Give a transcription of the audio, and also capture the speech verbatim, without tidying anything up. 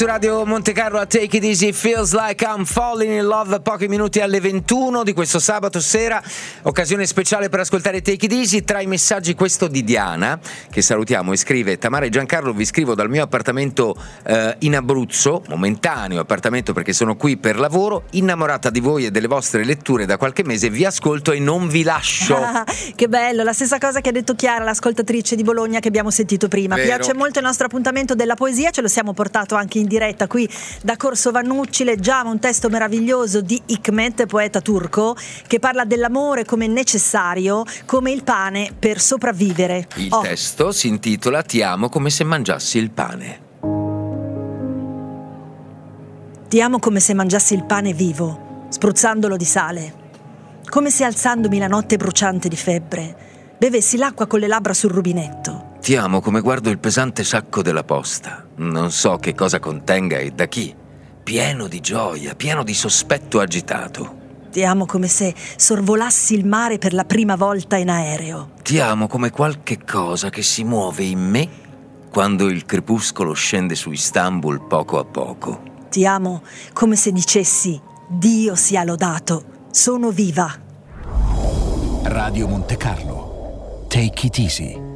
Su Radio Monte Carlo a Take It Easy, Feels Like I'm Falling in Love, pochi minuti alle ventuno di questo sabato sera, occasione speciale per ascoltare Take It Easy. Tra i messaggi questo di Diana, che salutiamo, e scrive: Tamara e Giancarlo, vi scrivo dal mio appartamento eh, in Abruzzo, momentaneo appartamento perché sono qui per lavoro, innamorata di voi e delle vostre letture da qualche mese, vi ascolto e non vi lascio. Ah, che bello, la stessa cosa che ha detto Chiara, l'ascoltatrice di Bologna che abbiamo sentito prima. Vero. Piace molto il nostro appuntamento della poesia, ce lo siamo portato anche in diretta qui da Corso Vannucci. Leggiamo un testo meraviglioso di Hikmet, poeta turco, che parla dell'amore come necessario, come il pane per sopravvivere. Il oh. testo si intitola Ti amo come se mangiassi il pane. Ti amo come se mangiassi il pane vivo, spruzzandolo di sale, come se alzandomi la notte bruciante di febbre bevessi l'acqua con le labbra sul rubinetto. Ti amo come guardo il pesante sacco della posta, non so che cosa contenga e da chi, pieno di gioia, pieno di sospetto agitato. Ti amo come se sorvolassi il mare per la prima volta in aereo. Ti amo come qualche cosa che si muove in me quando il crepuscolo scende su Istanbul poco a poco. Ti amo come se dicessi: Dio sia lodato, sono viva. Radio Monte Carlo, Take It Easy.